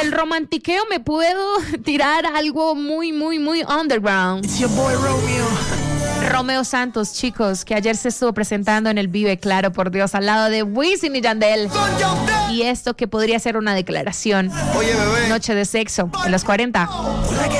del romantiqueo me puedo tirar algo muy, muy, muy underground. It's your boy Romeo. Romeo Santos, chicos, que ayer se estuvo presentando en el Vive, claro, por Dios, al lado de Wisin y Yandel. Y esto que podría ser una declaración. Oye, bebé. Noche de sexo en los 40.